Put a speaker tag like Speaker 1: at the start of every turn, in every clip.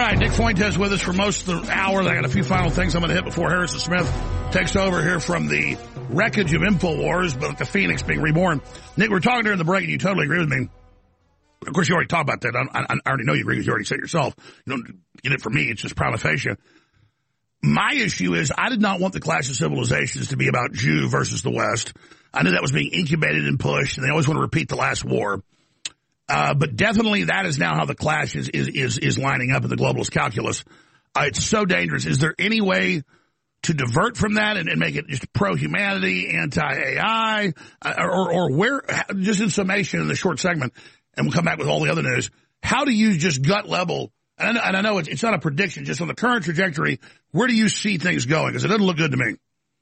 Speaker 1: right, Nick Fuentes with us for most of the hour. I got a few final things I'm going to hit before Harrison Smith takes over here from the wreckage of InfoWars, but the Phoenix being reborn. Nick, we're talking during the break, and you totally agree with me. Of course, you already talked about that. I already know you agree because you already said it yourself. You don't get it from me. It's just prima facie. My issue is I did not want the Clash of Civilizations to be about Jew versus the West. I knew that was being incubated and pushed, and they always want to repeat the last war. But definitely that is now how the Clash is lining up in the globalist calculus. It's so dangerous. Is there any way to divert from that and make it just pro-humanity, anti-AI, or where, just in summation in the short segment, and we'll come back with all the other news, how do you just gut level, and I know it's not a prediction, just on the current trajectory, where do you see things going? Because it doesn't look good to me.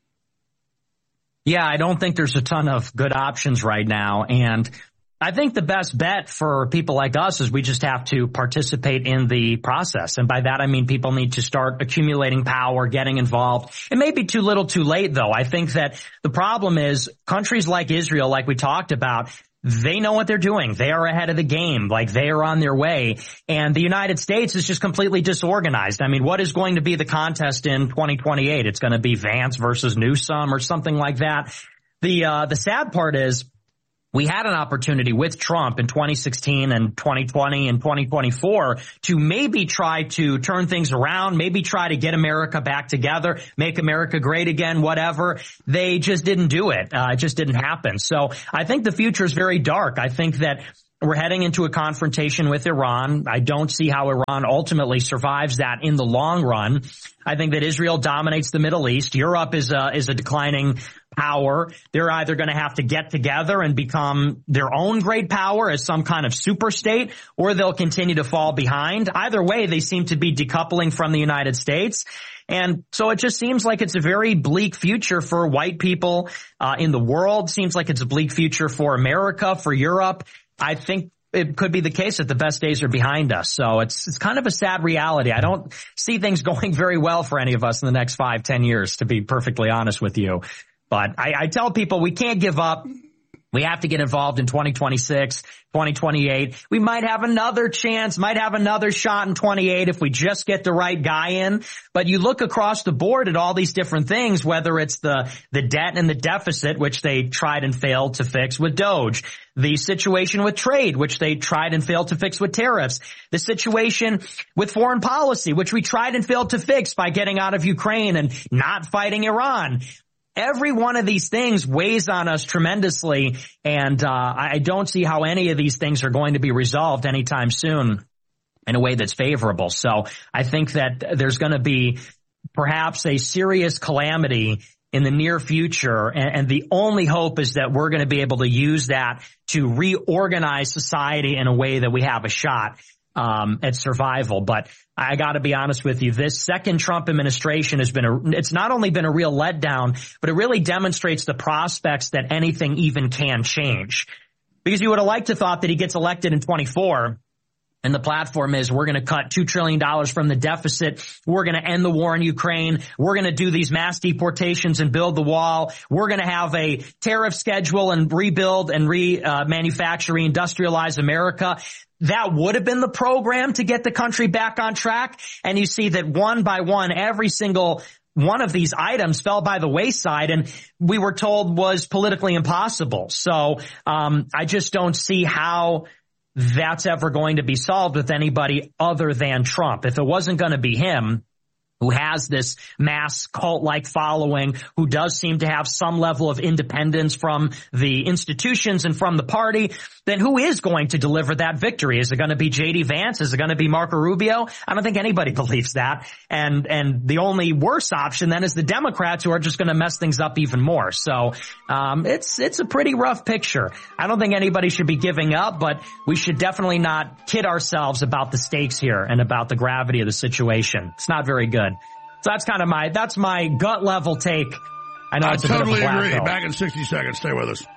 Speaker 2: Yeah, I don't think there's a ton of good options right now, and I think the best bet for people like us is we just have to participate in the process. And by that, I mean people need to start accumulating power, getting involved. It may be too little too late, though. I think that the problem is countries like Israel, like we talked about, they know what they're doing. They are ahead of the game. Like, they are on their way. And the United States is just completely disorganized. I mean, what is going to be the contest in 2028? It's going to be Vance versus Newsom or something like that. The sad part is, we had an opportunity with Trump in 2016 and 2020 and 2024 to maybe try to turn things around, maybe try to get America back together, make America great again, whatever. They just didn't do it. It just didn't happen. So I think the future is very dark. I think that we're heading into a confrontation with Iran. I don't see how Iran ultimately survives that in the long run. I think that Israel dominates the Middle East. Europe is a declining power. They're either going to have to get together and become their own great power as some kind of super state, or they'll continue to fall behind. Either way, they seem to be decoupling from the United States. And so it just seems like it's a very bleak future for white people in the world. Seems like it's a bleak future for America, for Europe. I think it could be the case that the best days are behind us. So it's kind of a sad reality. I don't see things going very well for any of us in the next 5-10 years, to be perfectly honest with you. But I tell people we can't give up. We have to get involved in 2026, 2028. We might have another chance, might have another shot in 28 if we just get the right guy in. But you look across the board at all these different things, whether it's the debt and the deficit, which they tried and failed to fix with Doge, the situation with trade, which they tried and failed to fix with tariffs, the situation with foreign policy, which we tried and failed to fix by getting out of Ukraine and not fighting Iran. Every one of these things weighs on us tremendously, and I don't see how any of these things are going to be resolved anytime soon in a way that's favorable. So I think that there's going to be perhaps a serious calamity in the near future, and the only hope is that we're going to be able to use that to reorganize society in a way that we have a shot at survival. But I got to be honest with you, this second Trump administration has been it's not only been a real letdown, but it really demonstrates the prospects that anything even can change. Because you would have liked to thought that he gets elected in 24. And the platform is, we're going to cut $2 trillion from the deficit. We're going to end the war in Ukraine. We're going to do these mass deportations and build the wall. We're going to have a tariff schedule and rebuild and manufacture, reindustrialize America. That would have been the program to get the country back on track. And you see that one by one, every single one of these items fell by the wayside, and we were told was politically impossible. So I just don't see how that's ever going to be solved with anybody other than Trump. If it wasn't going to be him, who has this mass cult-like following, who does seem to have some level of independence from the institutions and from the party, then who is going to deliver that victory? Is it going to be J.D. Vance? Is it going to be Marco Rubio? I don't think anybody believes that. And the only worse option then is the Democrats, who are just going to mess things up even more. So it's a pretty rough picture. I don't think anybody should be giving up, but we should definitely not kid ourselves about the stakes here and about the gravity of the situation. It's not very good. So that's my gut level take. I know
Speaker 1: I
Speaker 2: it's a bit of a
Speaker 1: totally
Speaker 2: black
Speaker 1: agree.
Speaker 2: hole.
Speaker 1: Back in 60 seconds. Stay with us.